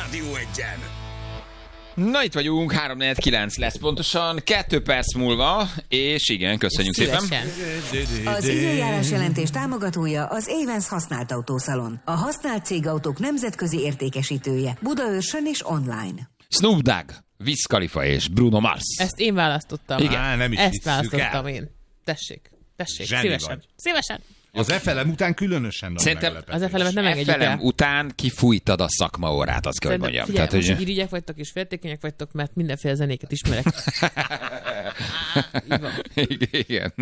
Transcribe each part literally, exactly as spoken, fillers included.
Rádió Egyen. Na itt vagyunk, három negyven kilenc lesz pontosan, kettő perc múlva, és igen, köszönjük szépen. Az időjárás jelentés támogatója az Avens használt autószalon. A használt cégautók nemzetközi értékesítője. Budaörsön és online. Snoop Dogg, Wiz Khalifa és Bruno Mars. Ezt én választottam. Igen. Á, nem is Ezt választottam el. én. Tessék, tessék, Zseni szívesen. vagy. Szívesen. Az ef el em után különösen nagy Szerintem meglepetés. Az ef el emet nem engedjük F L M el. után kifújtad a szakmaórát, azt kell, hogy mondjam. Figyelj, Tehát, most hogy... irigyek vagytok és féltékenyek vagytok, mert mindenféle zenéket ismerek. Így van. Igen.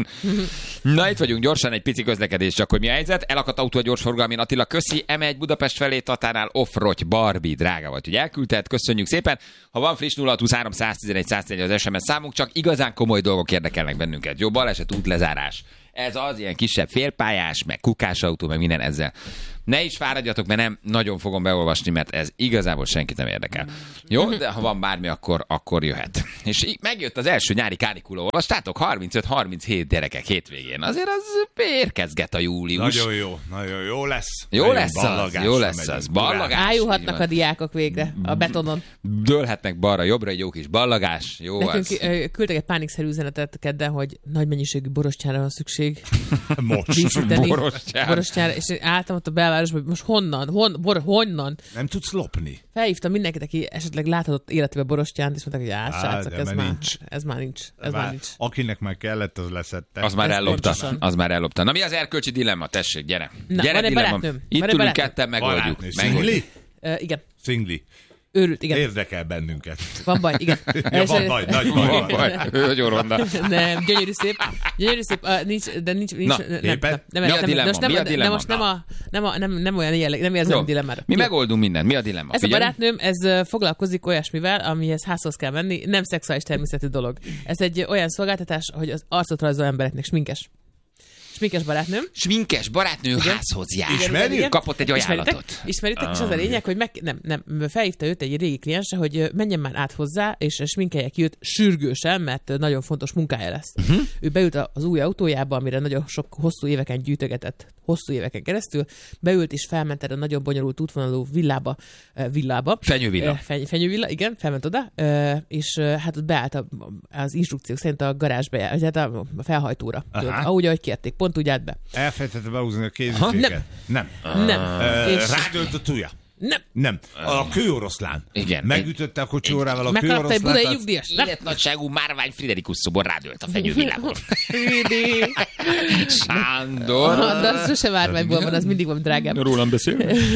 Na itt vagyunk, gyorsan egy pici közlekedés, csak hogy mi a helyzet. Elakadt autó a gyorsforgalmin, Attila, köszi. M egy Budapest felé Tatánál off-rogy, Barbie, drága vagy, hogy elküldted, köszönjük szépen. Ha van friss nulla húsz három tizenegy száz tizenegy az es em es számunk, csak igazán komoly dolgok érdekelnek bennünket. Jó, baleset, útlezárás. Ez az, ilyen kisebb félpályás, meg kukás autó, meg minden ezzel. Ne is fáradjatok, mert nem nagyon fogom beolvasni, mert ez igazából senkit nem érdekel. Jó, de ha van bármi, akkor, akkor jöhet. És így megjött az első nyári kánikula. Olvastátok? harmincöt harminchét gyerekek hétvégén. Azért az érkezget a július. Nagyon jó, nagyon jó lesz. Jó Nagyon lesz az, ballagásra jó lesz megyünk. az. Ballagás. Ájulhatnak a diákok végre a betonon. Dőlhetnek balra-jobbra, egy jó kis ballagás. Jó Nekünk az. ö, küldtek egy pánikszerű üzenetet kedden, hogy nagy mennyiségű borostyára van szükség. Most. Díszíteni. Borostyár. Borostyára. És én álltam ott a belvárosban, hogy most honnan, hon, bor, honnan. Nem tudsz lopni. Felhívtam mindenkit, aki esetleg láthatott életében borostyánt, és mondták, hogy á, Á, srácok, de ez már már, nincs. ez már nincs. Ez már Már, nincs. akinek már kellett, az leszette. Az már Ez ellopta. pontosan. Az már ellopta. Na mi az erkölcsi dilemma? Tessék, gyere. Na, gyere van egy dilemma. barátnőm. Itt Van egy ülünk barátnőm. ketten, megoldjuk. Barátnő. Megoldjuk. Szingli? Uh, igen. Szingli. Őrült, igen. Érdekel bennünket. Van baj, igen. Ja, van baj, nagy baj Van van. baj. Nagyon ronda. Nem, gyönyörű szép. Gyönyörű szép, uh, nincs, de nincs, nincs Na, nem, éppen? nem, Mi nem, a nem, dilemma? most nem, Mi a de dilemma? most nem, a, nem, a, nem, nem olyan jelleg, nem érzem Jó. a dilemmára. Mi Jó. megoldunk mindent. Mi a dilemma? Ez Figyelj. a barátnőm, ez ö, foglalkozik olyasmivel, amihez házhoz kell menni, nem szexuális természetű dolog. Ez egy olyan szolgáltatás, hogy az arcot rajzol embereknek, sminkes. Sminkes barátnőm. Sminkes barátnő házhoz jár. Ismerjük? Kapott egy ajánlatot. Ismeritek, Ismeritek és az a lényeg, hogy meg, nem, nem, felhívta őt egy régi kliense, hogy menjen már át hozzá, és sminkelje ki őt sürgősen, mert nagyon fontos munkája lesz. Uh-huh. Ő beült az új autójába, amire nagyon sok hosszú éveken gyűjtögetett, hosszú éveken keresztül, beült és felment erre a nagyon bonyolult útvonalú villába, villába. Fenyővilla. Feny, fenyővilla, igen, felment oda, és hát ott beállt az instrukciók szerint a garázsba, vagy hát a felhajtóra. Tudod, ahogy, ahogy kérték, pont úgy állt be. Elfelejtette behúzni a kéziféket. Nem. Nem. Nem. Ö, És- Rádölt a tuja. Nem. Nem. A kőoroszlán. Igen. Megütötte a kocsi órával a Megkapta egy budai kőoroszlánt. nyugdíjas. Nem. Életnagyságú márvány Friderikus szobor rádölt a fenyővillából. Sándor. De az sose márványból van, az mindig van drágább. Rólam beszél.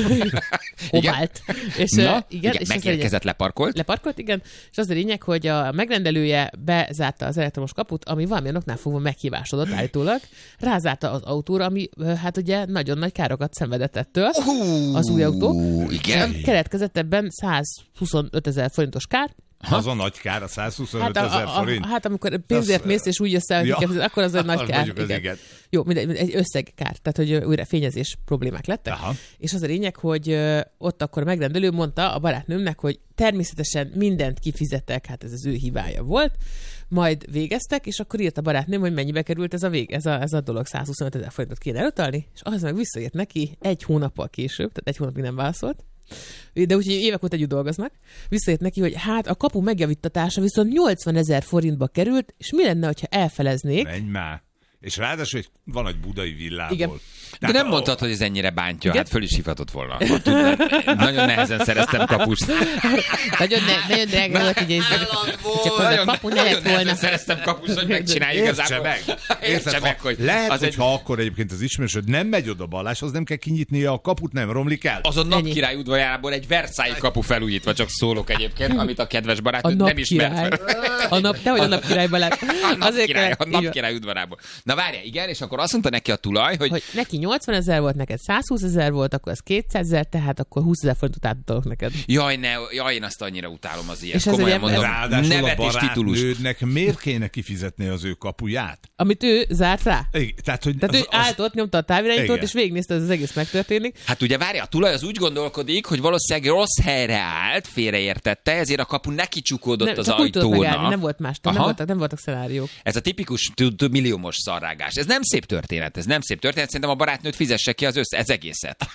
Kovált. És, Na, uh, igen, igen, és az a lényeg- megérkezett, leparkolt. leparkolt, igen, és az a lényeg, hogy a megrendelője bezárta az elektromos kaput, ami valamilyen oknál fogva meghívásodott állítólag, rázárta az autóra, ami uh, hát ugye nagyon nagy károkat szenvedett ettől. Az új autó. Igen. Keletkezett ebben százhuszonöt ezer forintos kár. Az a nagy kár, a százhuszonöt Hát, ezer a, a, forint. a, hát amikor pénzért Az- mész, és úgy jössz el, hogy Ja. ja. akkor az egy nagy Az kár. mondjuk az Igen. igen. Jó, mindegy, egy összegkár, tehát hogy újra fényezés problémák lettek. Aha. És az a lényeg, hogy ö, ott akkor a megrendelő mondta a barátnőmnek, hogy természetesen mindent kifizettek, hát ez az ő hibája volt, majd végeztek, és akkor írt a barátnőm, hogy mennyibe került ez a, vég, ez a, ez a dolog, százhuszonöt ezer forintot kéne elutalni, és az meg visszaírt neki egy hónappal később, tehát egy hónapig nem válaszolt, de úgyhogy évek óta együtt dolgoznak, visszaért neki, hogy hát a kapu megjavítatása viszont nyolcvanezer forintba került, és mi lenne, hogyha elfeleznék? Menj már. És ráadásul egy, van egy budai villából. Igen. De Tehát nem a- mondtad, hogy ez ennyire bántja. Igen? Hát föl is hívhatott volna. Ha tudnád. Nagyon nehezen szereztem kapust. Nagyon, ne, nagyon drága volt, ugye, csak az a Nagyon, kapu ne nagyon lett volna. nehezen szereztem kapust, hogy megcsinálj Értse igazából. meg. Értse Érted, meg, ha- hogy lehet, az egy, hogyha akkor egyébként az ismerősöd nem megy oda baláshoz, nem kell kinyitnia a kaput, nem romlik el. az a Ennyi. napkirály udvarából egy Versailles kapu felújítva, csak szólok egyébként, amit a kedves A barátnő nem ismert napkirály. fel. A nap, te vagy a napkirályban lett. A napkirály, a kell- így van. napkirály udvarából. Na várjál, igen, és akkor azt mondta neki a tulaj, hogy, Hogy neki nyolcvanezer volt, neked százhúszezer volt, akkor az kétszázezer, tehát akkor húszezer forintot átadok neked. jaj, ne, jaj, én azt annyira utálom az ilyet. És ez Komolyan egy- mondom, Ráadásul nevet a és titulus. barátnődnek miért kéne kifizetni az ő kapuját? Amit ő zárt rá. Igen, tehát, hogy Tehát az, ő állt ott, nyomta a távirányítót, Igen. és végignézte, hogy ez az egész megtörténik. Hát ugye várja, a tulaj az úgy gondolkodik, hogy valószínűleg rossz helyre állt, félreértette, ezért a kapu neki csukódott Nem, az csak úgy tudott megállni, ajtónak. nem volt más, nem Aha. voltak, nem voltak szenáriók. Ez a tipikus tud- tud- milliómos szar. szarrágás. Ez nem szép történet, ez nem szép történet. Szerintem a barátnőt fizesse ki az össze, ez egészet.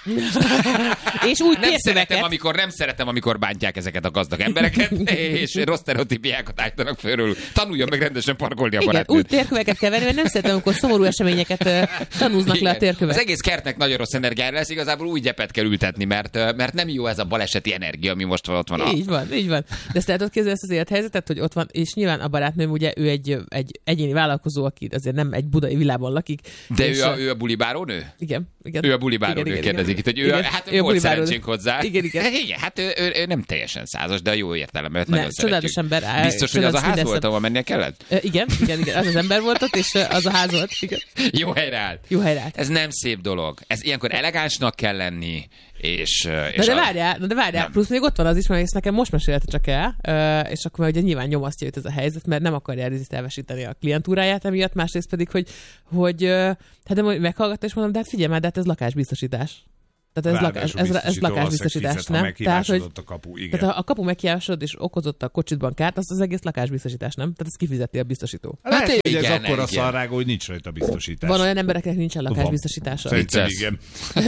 És úgy Nem szeretem, amikor, nem szeretem, amikor bántják ezeket a gazdag embereket, és rossz sztereotípiákat állítanak fölül. Tanuljon meg rendesen parkolni a igen, barátnőt. úgy térköveket kell venni, mert nem szeretem, amikor szomorú eseményeket uh, tanúznak le a térkövek. Az egész kertnek nagyon rossz energiára lesz, igazából új gyepet kell ültetni, mert, mert nem jó ez a baleseti energia, ami most ott van. A... Így van, így van. De ezt el tudod képzelni ezt az élethelyzetet, hogy ott van, és nyilván a barátnőm ugye ő egy, egy egyéni vállalkozó, aki azért nem egy budai villában lakik. De ő a, ő a bulibárónő? Igen, igen. Ő a bulibárónő, kérdezik itt, hogy ő, igen, hát ő volt szerencsénk hozzá. Igen, igen. igen hát ő, ő, ő, nem teljesen százas, de a jó értelemben, Nem, nagyon csodálatos szeretjük. ember. Biztos, hogy az a ház volt, ahol mennie kellett? Uh, igen, igen, igen, az az ember volt ott, és uh, az a ház volt. Igen. Jó helyre állt. Jó helyre állt. Ez nem szép dolog. Ez ilyenkor elegánsnak kell lenni, és... és na de a... várjál, na de várjál, plusz még ott van az is, mert ezt nekem most mesélte csak el, uh, és akkor ugye nyilván nyomasztja őt ez a helyzet, mert nem akarja elveszíteni a klientúráját emiatt, másrészt pedig, hogy, hogy uh, hát de meghallgatta, és mondom, de hát figyelj már, de hát ez lakásbiztosítás. Tehát ez, lakás, ez, ez lakásbiztosítás, fizet, nem? Tehát, hogy, a kapu, igen. tehát ha a kapu megkiásod és okozott a kocsitban kárt, az az egész lakásbiztosítás, nem? Tehát ezt kifizeti a biztosító. Hát, hát igen, ez igen, akkor a igen. szarrágó, hogy nincs rajta biztosítás. Van olyan embereknek nincsen lakásbiztosítása. Szerintem Vicces. igen.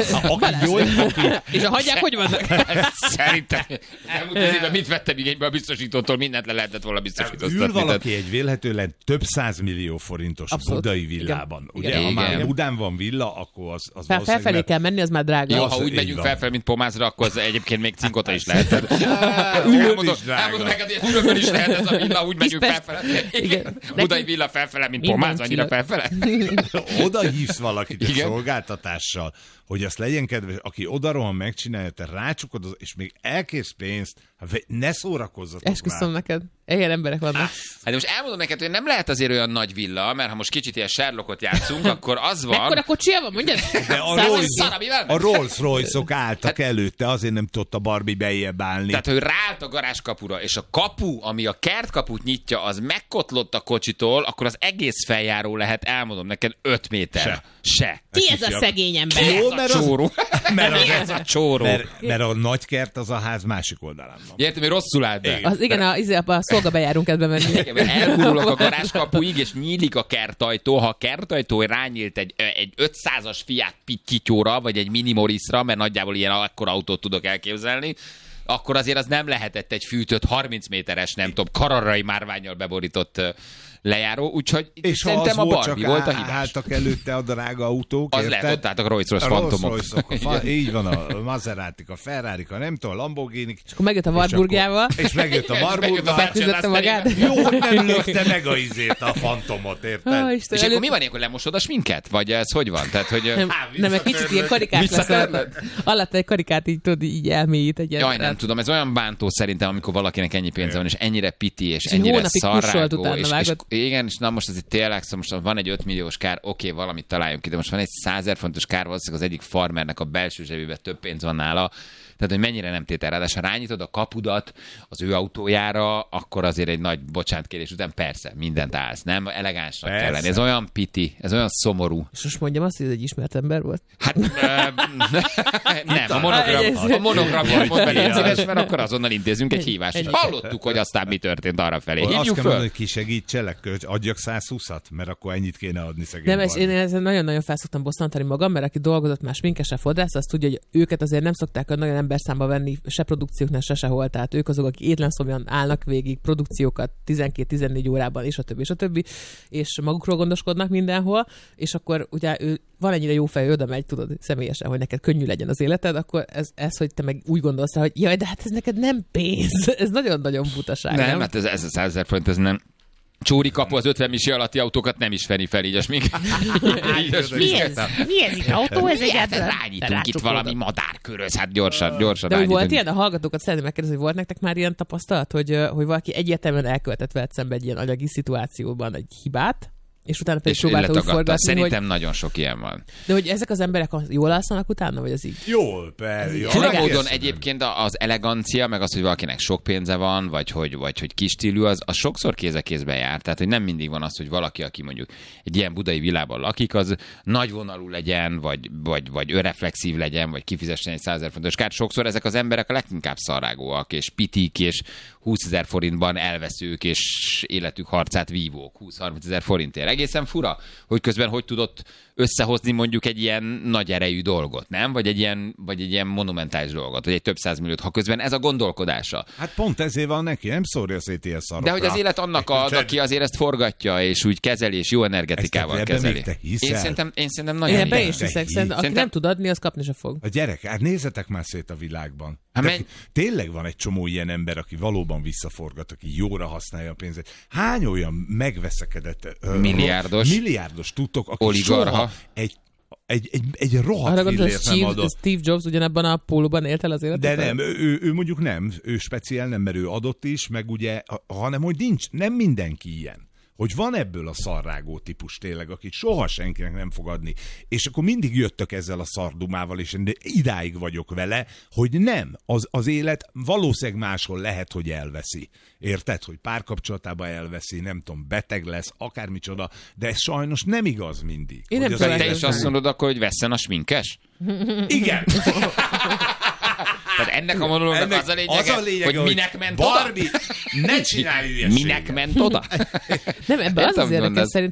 Aki jól, aki... És a hagyják, hogy vannak? Szerintem. Elmúlt az évben mit vettem igénybe a biztosítótól, mindent le lehetett volna biztosítóztatni. Ül valaki egy vélhetően több százmillió forintos Abszolút. budai villában. Igen. Ugye, Igen. ha már Igen. Budán van villa, akkor az, az Fel, felfelé kell menni, az már drága. Jó, Az- ha úgy így megyünk van. felfelé, mint Pomázra, akkor az egyébként még cinkota is lehet. Tehát- Ülőn Elmondom, is drága. elmondom neked, hogy Ürömön is lehet ez a villa, úgy megyünk Pest. felfele. Igen. Budai villa felfele, mint Minden Pomáz, annyira csillag. felfele. Oda hívsz valakit egy Igen. szolgáltatással, hogy azt legyen kedves, aki oda rohan, megcsinálja, te rácsukod, az- és még elkész pénzt, hát ve- ne szórakozzatok Esküszöm már. neked. Ilyen emberek vannak. Hát de most elmondom neked, hogy nem lehet azért olyan nagy villa, mert ha most kicsit ilyen Sherlockot játszunk, akkor az van... Mekkora kocsia van, mondjad? De a, Száz- Rolls, szar, ami van? a Rolls Royce-ok álltak előtte, azért nem tudta Barbie bejjebb állni. Tehát, hogy ráállt a garázskapura, és a kapu, ami a kertkaput nyitja, az megkotlott a kocsitól, akkor az egész feljáró lehet, elmondom neked, öt méter. Se. Se. Ki ez a szegény ember? Jó, Ez a mert az- csóró. mert az- Ez a csóró. Mert, mert a nagy kert az a ház másik oldalán van. Értem, hogy rosszul állt be. Az igen, a, izé, a szolgabejárunk kell bemenni. Igen, mert elgurulok a garázskapuig, és nyílik a kertajtó. Ha a kertajtó rányílt egy, egy ötszázas Fiat Pittyóra, vagy egy Mini Morrisra, mert nagyjából ilyen akkora autót tudok elképzelni, akkor azért az nem lehetett egy fűtött harminc méteres, nem tudom, kararrai márvánnyal beborított ö, lejáró, úgyhogy És ha szerintem az a volt, Barbie csak volt a á- hibás. álltak előtte a drága autók, Az érted? lehet, ott álltak a Rolls-Royce A fantomok. Rolls-Royce-ok, a fa- így van, a Maserati, a Ferrari, a nem tudom, a Lamborghini. És akkor megjött a Warburgjával. És megjött a És megjött a Warburg. Dacia Fizette magát. Dusterében. Jó, hogy nem lökte meg a izét, a fantomot, érted? Ah, Isten, És akkor előtt- mi van ilyenkor, lemosod a sminket? Vagy ez hogy van? Tehát, hogy... ö, Nem, nem, egy kicsit ilyen karikás lesz. Visszatörled? Alatt egy karikát így tudod, így elmélyít egy Jaj, nem tudom, ez olyan bántó szerintem, amikor valakinek ennyi pénze van, és ennyire piti, és egy ennyire hónapig kussolt szarrágó, utána, és, és, vágod? igen, és na most ez itt tényleg, szóval most van egy öt milliós kár, oké, valamit találjunk ki, de most van egy százezer fontos kár, valószínűleg az egyik farmernek a belső zsebében több pénz van nála, tehát, hogy mennyire nem tétel. Ráadásul ha rányítod a kapudat az ő autójára, akkor azért egy nagy bocsánatkérés után persze, mindent állsz, nem? Elegánsnak kell Persze. lenni. Ez olyan piti, ez olyan szomorú. És most mondjam azt, hogy ez egy ismert ember volt. Hát ö, nem, a monogram, a monogramját mondd meg, légy szíves, mert akkor azonnal intézünk egy hívást. Ennyi. Hallottuk, hogy aztán mi történt arra felé. Azt Hívjuk kell föl. mondani, hogy ki segítselek, hogy adjak százhúszat, mert akkor ennyit kéne adni szegény Nem, és én Barbie. ezen nagyon-nagyon felszoktam bosszantani magam, mert aki dolgozott már sminkese fodrász, azt tudja, hogy őket azért nem szokták nagyon emberszámba venni se produkcióknál, se sehol. Tehát ők azok, akik étlenszomjan állnak végig produkciókat tizenkét-tizennégy órában, és a többi, és a többi, és magukról gondoskodnak mindenhol, és akkor ugye ő van ennyire jó fej, oda megy, tudod, személyesen, hogy neked könnyű legyen az életed, akkor ez, ez hogy te meg úgy gondolsz rá, hogy jaj, de hát ez neked nem pénz. Ez nagyon-nagyon butaság. Nem, Nem, hát ez, ez a százezer forint, ez nem. Csóri kapu az ötven misi alatti autókat nem ismeri fel, így a smink. Így a smink. Mi ez? Mi ez? Egy autó? Ez egy Hát egyáltalán? rányítunk itt valami madárköröz, hát gyorsan, gyorsan De hogy volt rányítunk. ilyen? A hallgatókat szeretném megkérdezni, hogy volt nektek már ilyen tapasztalat, hogy, ö, hogy valaki egyértelműen elkövetett veled szembe egy ilyen anyagi szituációban egy hibát, és utána pedig És próbálta úgy letagadta. forgatni, Szerintem hogy, nagyon sok ilyen van. de hogy ezek az emberek az- jól alszanak utána, vagy az így? Jól, persze. Fura Fura Igen. módon egyébként az elegancia, meg az, hogy valakinek sok pénze van, vagy hogy, vagy hogy kis stílű, az, az sokszor kéz a kézben jár. Tehát, hogy nem mindig van az, hogy valaki, aki mondjuk egy ilyen budai villában lakik, az nagyvonalú legyen, vagy, vagy, vagy önreflexív legyen, vagy kifizessen egy százezer fontos kárt. Sokszor ezek az emberek a leginkább szarrágóak, és pitik, és húszezer forintban elveszők, és életük harcát vívók húsz-harminc ezer forintért. egészen fura, hogy közben hogy tudott összehozni mondjuk egy ilyen nagy erejű dolgot, nem? Vagy egy ilyen, vagy egy ilyen monumentális dolgot, vagy egy több százmilliót, ha közben ez a gondolkodása. Hát pont ezért van neki, nem szórja szét ilyen szarokra. De hogy az élet annak ad, aki azért ezt forgatja, és úgy kezeli, és jó energetikával Ezt kezeli. te hiszel? Én szerintem, én szerintem nagyon Én ebben igen. is hiszek, szerintem, aki Szerintem- nem tud adni, az kapni se fog. A gyerek, hát nézzetek már szét a világban. Hát De menj- tényleg van egy csomó ilyen ember, aki valóban visszaforgat, aki jóra használja a pénzét. Hány olyan megveszekedett ö, Milliárdos. milliárdos tudtok, aki Oligarha. soha egy, egy, egy, egy Arra rohadt gondolod, fillért nem Steve, adott. Steve Jobs ugyanebben a pólóban élt el az életet? De nem, ő, ő mondjuk nem, ő speciál nem, mert ő adott is, meg ugye, hanem hogy nincs, nem mindenki ilyen. Hogy van ebből a szarrágó típus tényleg, akit soha senkinek nem fog adni. És akkor mindig jöttök ezzel a szardumával, és én idáig vagyok vele, hogy nem. Az, az élet valószínűleg máshol lehet, hogy elveszi. Érted? Hogy párkapcsolatában elveszi, nem tudom, beteg lesz, akármicsoda, de ez sajnos nem igaz mindig. Én Hogy nem az tudom, Te élet- is azt mondod akkor, hogy vesszen a sminkes? Igen! Tehát ennek a monológnak Ennek az a lényege, az a lényege, hogy minek ment Barbie, oda? ne csinálj hülyeséget. Minek ment oda? Nem, ebben az Értem, az érdekes mondasz. szerintem,